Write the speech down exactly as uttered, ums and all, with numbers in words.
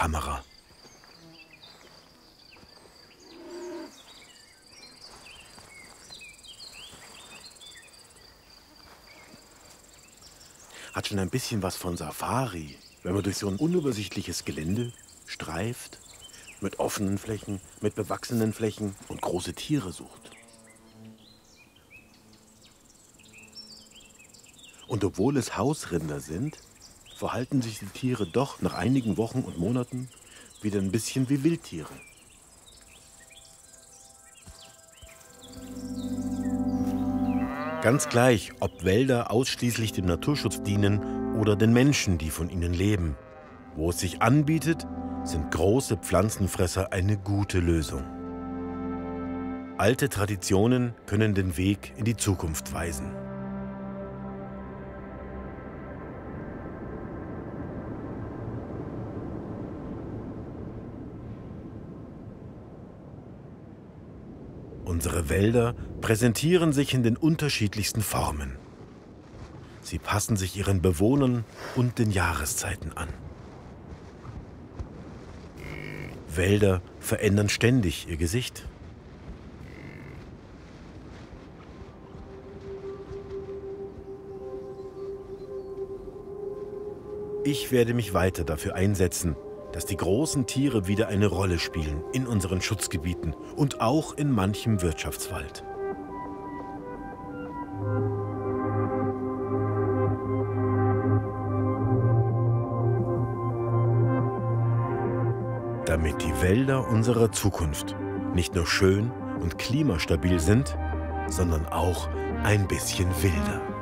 Kamera. Hat schon ein bisschen was von Safari, wenn man durch so ein unübersichtliches Gelände streift, mit offenen Flächen, mit bewachsenen Flächen und große Tiere sucht. Und obwohl es Hausrinder sind, verhalten sich die Tiere doch nach einigen Wochen und Monaten wieder ein bisschen wie Wildtiere. Ganz gleich, ob Wälder ausschließlich dem Naturschutz dienen oder den Menschen, die von ihnen leben. Wo es sich anbietet, sind große Pflanzenfresser eine gute Lösung. Alte Traditionen können den Weg in die Zukunft weisen. Unsere Wälder präsentieren sich in den unterschiedlichsten Formen. Sie passen sich ihren Bewohnern und den Jahreszeiten an. Wälder verändern ständig ihr Gesicht. Ich werde mich weiter dafür einsetzen, dass die großen Tiere wieder eine Rolle spielen in unseren Schutzgebieten und auch in manchem Wirtschaftswald. Damit die Wälder unserer Zukunft nicht nur schön und klimastabil sind, sondern auch ein bisschen wilder.